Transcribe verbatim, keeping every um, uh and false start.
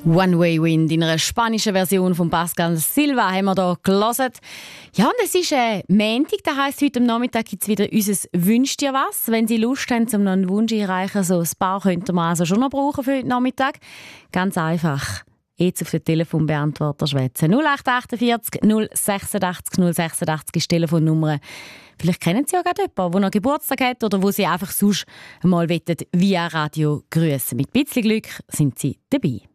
One Way Wind in einer spanischen Version von Pascal Silva haben wir hier gelesen. Ja, und es ist äh, Montag, das heisst, heute am Nachmittag gibt es wieder unser «Wünscht dir was?». Wenn Sie Lust haben, um noch einen Wunsch einreichen, so ein paar könnten wir also schon noch brauchen für heute Nachmittag. Ganz einfach. Jetzt auf den Telefonbeantworter schwätzen. null acht achtundvierzig null sechsundachtzig null sechsundachtzig ist die Telefonnummer. Vielleicht kennen Sie ja gerade jemanden, der noch Geburtstag hat oder wo Sie einfach sonst mal via Radio grüßen. Mit ein bisschen Glück sind Sie dabei.